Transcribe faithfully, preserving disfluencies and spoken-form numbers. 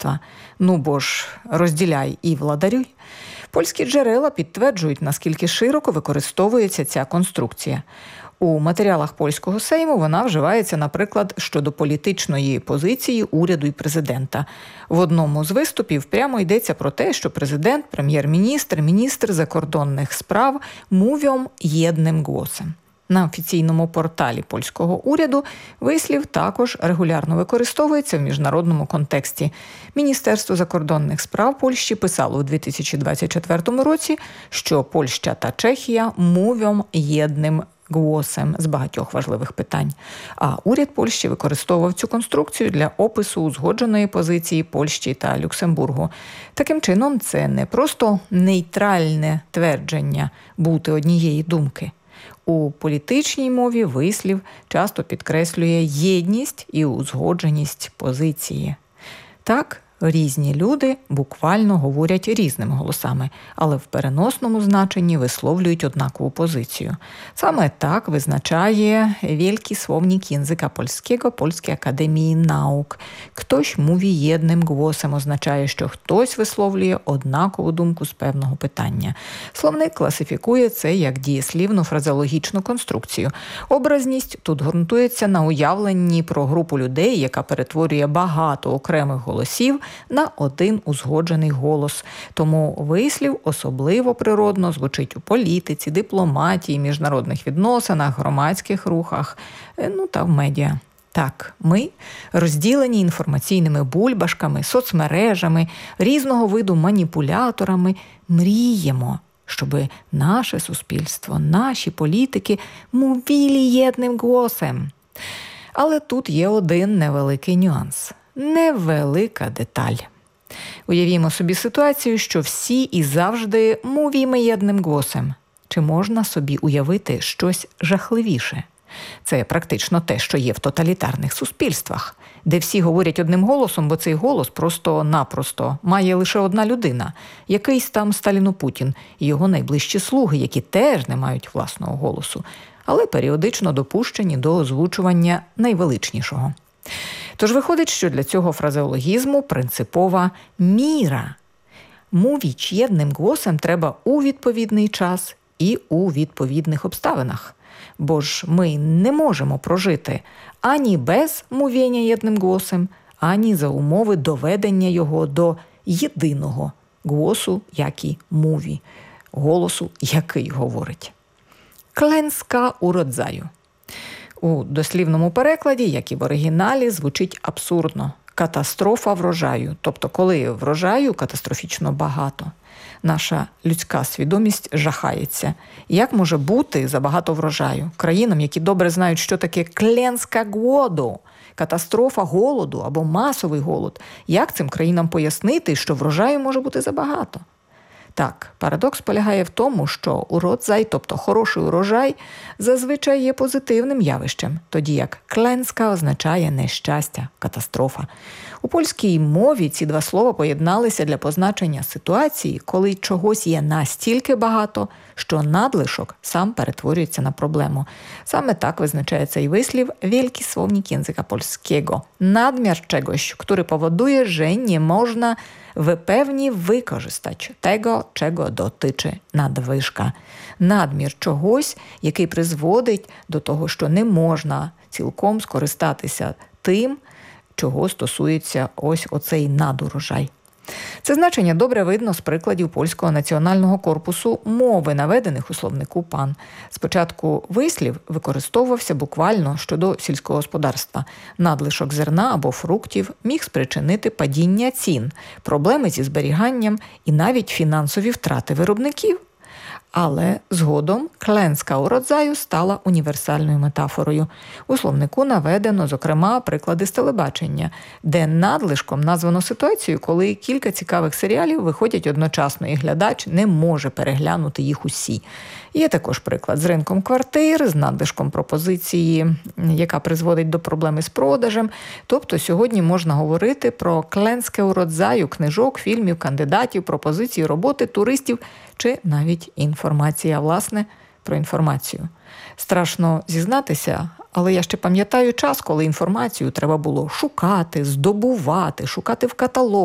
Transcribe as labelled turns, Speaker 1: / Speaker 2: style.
Speaker 1: суспільства. Ну бо ж, розділяй і владарюй. Польські джерела підтверджують, наскільки широко використовується ця конструкція. У матеріалах польського Сейму вона вживається, наприклад, щодо політичної позиції уряду і президента. В одному з виступів прямо йдеться про те, що президент, прем'єр-міністр, міністр закордонних справ мовлять єдним голосом. На офіційному порталі польського уряду вислів також регулярно використовується в міжнародному контексті. Міністерство закордонних справ Польщі писало у дві тисячі двадцять четвертому році, що Польща та Чехія мовлять єдним голосом з багатьох важливих питань. А уряд Польщі використовував цю конструкцію для опису узгодженої позиції Польщі та Люксембургу. Таким чином, це не просто нейтральне твердження бути однієї думки. У політичній мові вислів часто підкреслює єдність і узгодженість позиції. Так, різні люди буквально говорять різними голосами, але в переносному значенні висловлюють однакову позицію. Саме так визначає Wielki Słownik Języka Polskiego Польської академії наук. Хтось mówi єдним голосом означає, що хтось висловлює однакову думку з певного питання. Словник класифікує це як дієслівну фразеологічну конструкцію. Образність тут ґрунтується на уявленні про групу людей, яка перетворює багато окремих голосів на один узгоджений голос. Тому вислів особливо природно звучить у політиці, дипломатії, міжнародних відносинах, громадських рухах, ну та в медіа. Так, ми, розділені інформаційними бульбашками, соцмережами, різного виду маніпуляторами, мріємо, щоб наше суспільство, наші політики мовили єдним голосом. Але тут є один невеликий нюанс. Невелика деталь. Уявімо собі ситуацію, що всі і завжди мовимо єдним голосом. Чи можна собі уявити щось жахливіше? Це практично те, що є в тоталітарних суспільствах, де всі говорять одним голосом, бо цей голос просто-напросто має лише одна людина, якийсь там Сталіно Путін і його найближчі слуги, які теж не мають власного голосу, але періодично допущені до озвучування найвеличнішого. Тож виходить, що для цього фразеологізму принципова міра. Мовіч єдним голосом треба у відповідний час і у відповідних обставинах. Бо ж ми не можемо прожити ані без мовіння єдним голосом, ані за умови доведення його до єдиного голосу, як і мові, голосу, який говорить. Клęska urodzaju. У дослівному перекладі, як і в оригіналі, звучить абсурдно. Катастрофа врожаю, тобто коли врожаю катастрофічно багато. Наша людська свідомість жахається. Як може бути забагато врожаю? Країнам, які добре знають, що таке клęska głodu, катастрофа голоду або масовий голод. Як цим країнам пояснити, що врожаю може бути забагато? Так, парадокс полягає в тому, що уродзай, тобто хороший урожай, зазвичай є позитивним явищем, тоді як клęska означає нещастя, катастрофа. У польській мові ці два слова поєдналися для позначення ситуації, коли чогось є настільки багато, що надлишок сам перетворюється на проблему. Саме так wизначає цей вислів Wielki Słownik Języka Polskiego. Nadmiar czegoś, który powoduje, że nie można w pełni wykorzystać tego, czego dotyczy nadwyżka. Надмір чогось, який призводить до того, що не можна цілком скористатися тим, чого стосується ось оцей надурожай. Це значення добре видно з прикладів Польського національного корпусу мови, наведених у словнику ПАН. Спочатку вислів використовувався буквально щодо сільського господарства. Надлишок зерна або фруктів міг спричинити падіння цін, проблеми зі зберіганням і навіть фінансові втрати виробників. Але згодом клęska urodzaju стала універсальною метафорою. У словнику наведено, зокрема, приклади з телебачення, де надлишком названо ситуацію, коли кілька цікавих серіалів виходять одночасно, і глядач не може переглянути їх усі. Є також приклад з ринком квартир, з надлишком пропозиції, яка призводить до проблеми з продажем. Тобто сьогодні можна говорити про клęskę urodzaju книжок, фільмів, кандидатів, пропозицій роботи, туристів чи навіть інформація, власне, про інформацію. Страшно зізнатися, але я ще пам'ятаю час, коли інформацію треба було шукати, здобувати, шукати в каталогах.